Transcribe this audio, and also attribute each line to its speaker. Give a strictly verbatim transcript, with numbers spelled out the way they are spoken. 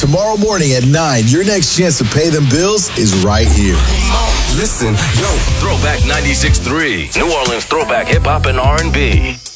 Speaker 1: tomorrow morning at nine, your next chance to pay them bills is right here.
Speaker 2: Listen, yo.
Speaker 3: Throwback ninety-six point three. New Orleans Throwback Hip Hop and R and B.